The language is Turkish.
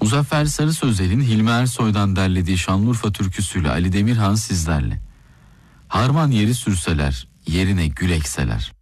Muzaffer Sarı Sözel'in Hilmi Ersoy'dan derlediği Şanlıurfa türküsüyle Ali Demirhan sizlerle. Harman yeri sürseler, yerine gül ekseler.